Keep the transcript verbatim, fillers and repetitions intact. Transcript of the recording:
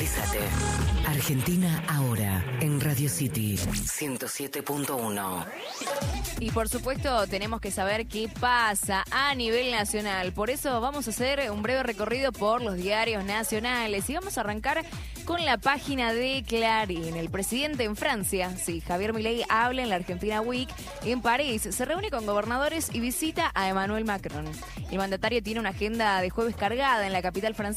Actualízate. Argentina ahora en Radio City ciento siete punto uno. Y por supuesto tenemos que saber qué pasa a nivel nacional. Por eso vamos a hacer un breve recorrido por los diarios nacionales y vamos a arrancar con la página de Clarín. El presidente en Francia, sí, Javier Milei, habla en la Argentina Week en París. Se reúne con gobernadores y visita a Emmanuel Macron. El mandatario tiene una agenda de jueves cargada en la capital francesa.